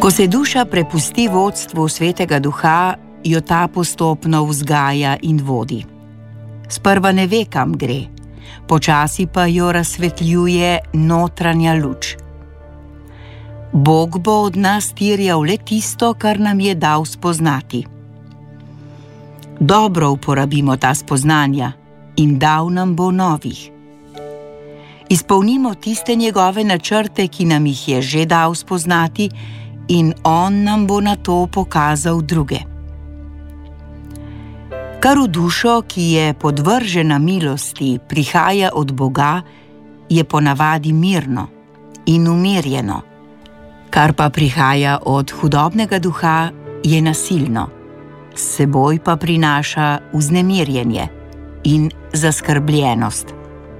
Ko se duša prepusti vodstvu Svetega Duha, jo ta postopno vzgaja in vodi. Sprva ne ve, kam gre, počasi pa jo razsvetljuje notranja luč. Bog bo od nas terjal le tisto, kar nam je dal spoznati. Dobro uporabimo ta spoznanja in dal nam bo novih. Izpolnimo tiste njegove načrte, ki nam jih je že dal spoznati, in on nam bo na to pokazal druge. Kar v dušo, ki je podvržena milosti, prihaja od Boga, je ponavadi mirno in umirjeno. Kar pa prihaja od hudobnega duha, je nasilno, s seboj pa prinaša vznemirjenje in zaskrbljenost.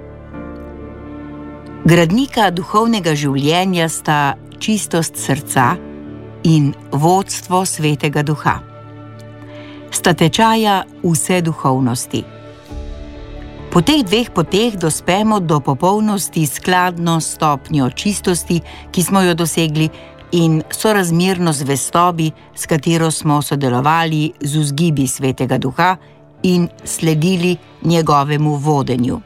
Gradnika duhovnega življenja sta čistost srca in vodstvo Svetega Duha. Sta tečaja vse duhovnosti. Po teh dveh poteh dospemo do popolnosti skladno s stopnjo čistosti, ki smo jo dosegli, in sorazmerno zvestobi, s katero smo sodelovali z vzgibi Svetega Duha in sledili njegovemu vodenju.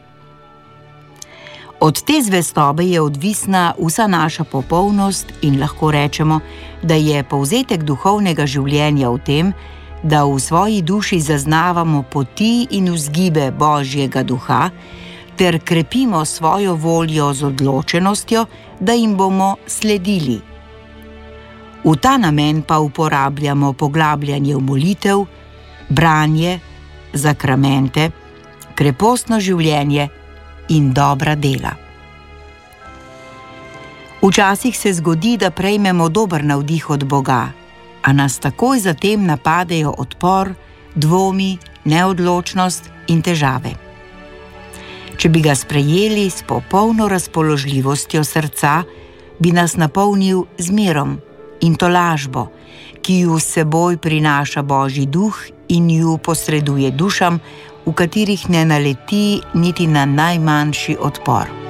Od te zvestobe je odvisna vsa naša popolnost in lahko rečemo, da je povzetek duhovnega življenja v tem, da v svoji duši zaznavamo poti in vzgibe Božjega Duha ter krepimo svojo voljo z odločenostjo, da jim bomo sledili. V ta namen pa uporabljamo poglabljanje v molitev, branje, zakramente, krepostno življenje in dobra dela. Včasih se zgodi, da prejmemo dober navdih od Boga, a nas takoj zatem napadejo odpor, dvomi, neodločnost in težave. Če bi ga sprejeli s popolno razpoložljivostjo srca, bi nas napolnil z mirom in tolažbo, ki ju s seboj prinaša Božji duh in ju posreduje dušam, v katerih ne naleti niti na najmanjši odpor.